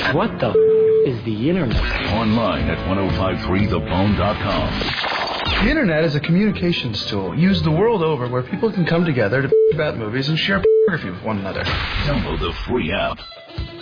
What the is the Internet? Online at 1053thebone.com. The Internet is a communications tool used the world over where people can come together to about movies and share photography with one another. Download the free app.